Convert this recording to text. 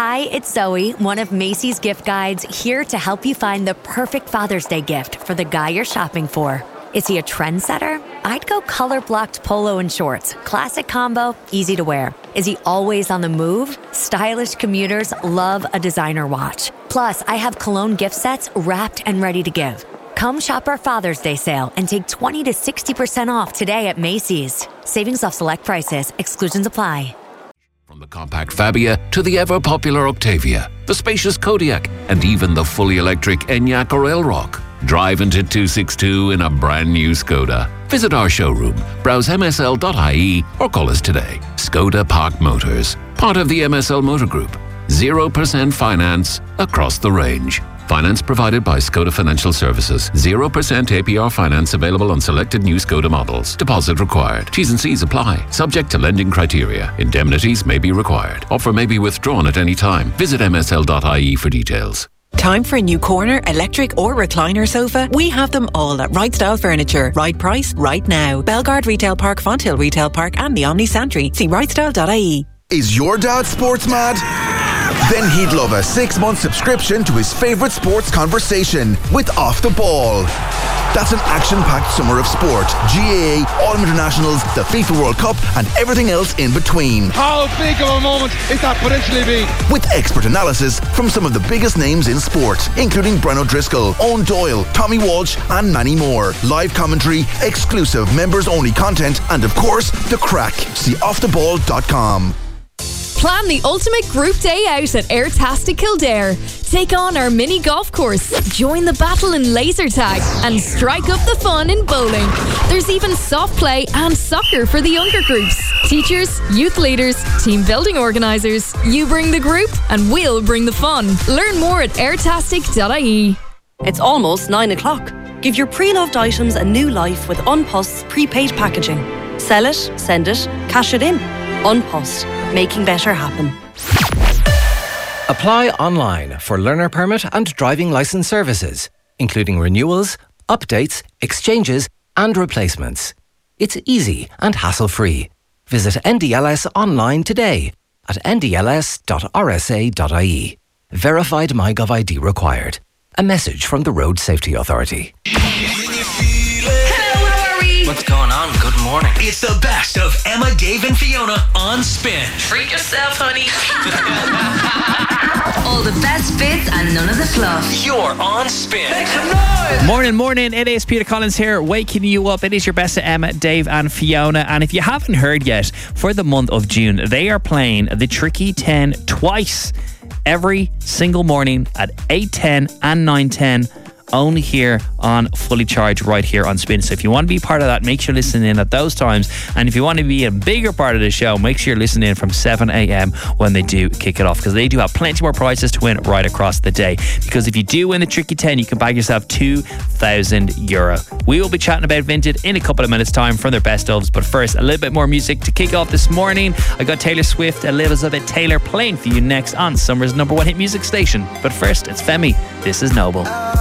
Hi, it's Zoe, one of Macy's gift guides, here to help you find the perfect Father's Day gift for the guy you're shopping for. Is he a trendsetter? I'd go color-blocked polo and shorts. Classic combo, easy to wear. Is he always on the move? Stylish commuters love a designer watch. Plus, I have cologne gift sets wrapped and ready to give. Come shop our Father's Day sale and take 20 to 60% off today at Macy's. Savings off select prices. Exclusions apply. From the compact Fabia to the ever-popular Octavia, the spacious Kodiaq, and even the fully electric Enyaq or Elrock. Drive into 262 in a brand new Skoda. Visit our showroom, browse msl.ie or call us today. Skoda Park Motors, part of the MSL Motor Group. 0% finance across the range. Finance provided by Skoda Financial Services. 0% APR finance available on selected new Skoda models. Deposit required. T's and C's apply. Subject to lending criteria. Indemnities may be required. Offer may be withdrawn at any time. Visit msl.ie for details. Time for a new corner, electric or recliner sofa? We have them all at Right Style Furniture. Right price, right now. Belgard Retail Park, Fonthill Retail Park and the Omni Santry. See rightstyle.ie. Is your dad sports mad? Then he'd love a 6-month subscription to his favourite sports conversation with Off the Ball. That's an action-packed summer of sport. GAA, Autumn Internationals, the FIFA World Cup and everything else in between. How big of a moment is that potentially be? With expert analysis from some of the biggest names in sport, including Brennan O'Driscoll, Owen Doyle, Tommy Walsh and many more. Live commentary, exclusive members-only content and of course, the crack. See offtheball.com. Plan the ultimate group day out at Airtastic Kildare. Take on our mini golf course, join the battle in laser tag and strike up the fun in bowling. There's even soft play and soccer for the younger groups. Teachers, youth leaders, team building organisers. You bring the group and we'll bring the fun. Learn more at airtastic.ie. It's almost 9 o'clock. Give your pre-loved items a new life with Unpost's prepaid packaging. Sell it, send it, cash it in. Unpost, making better happen. Apply online for learner permit and driving licence services, including renewals, updates, exchanges and replacements. It's easy and hassle-free. Visit NDLS online today at ndls.rsa.ie. Verified MyGov ID required. A message from the Road Safety Authority. What's going on? Good morning. It's the best of Emma, Dave and Fiona on Spin. Freak yourself, honey. All the best bits and none of the fluff. You're on Spin. Make some noise. Morning. It is Peter Collins here, waking you up. It is your best of Emma, Dave and Fiona. And if you haven't heard yet, for the month of June, they are playing the Tricky 10 twice. Every single morning at 8:10 and 9:10. Only here on Fully Charged right here on Spin. So if you want to be part of that, make sure you're listening in at those times. And if you want to be a bigger part of the show, make sure you're listening in from 7 a.m. when they do kick it off, because they do have plenty more prizes to win right across the day. Because if you do win the Tricky 10, you can bag yourself €2,000. We will be chatting about Vinted in a couple of minutes time from their best ofs. But first, a little bit more music to kick off this morning. I got Taylor Swift, Elizabeth Taylor playing for you next on Summer's #1 hit music station. But first, it's Femi. This is Noble.